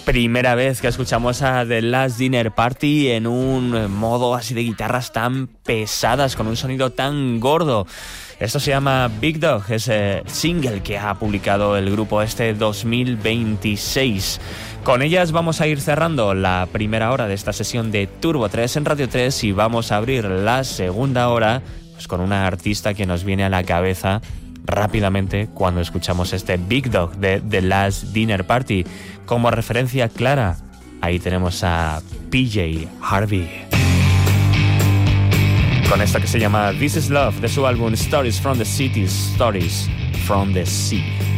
Primera vez que escuchamos a The Last Dinner Party en un modo así de guitarras tan pesadas, con un sonido tan gordo. Esto se llama Big Dog, ese single que ha publicado el grupo este 2026. Con ellas vamos a ir cerrando la primera hora de esta sesión de Turbo 3 en Radio 3 y vamos a abrir la segunda hora pues con una artista que nos viene a la cabeza rápidamente cuando escuchamos este Big Dog de The Last Dinner Party. Como referencia clara, ahí tenemos a PJ Harvey. Con esto que se llama This Is Love, de su álbum Stories from the City, Stories from the Sea.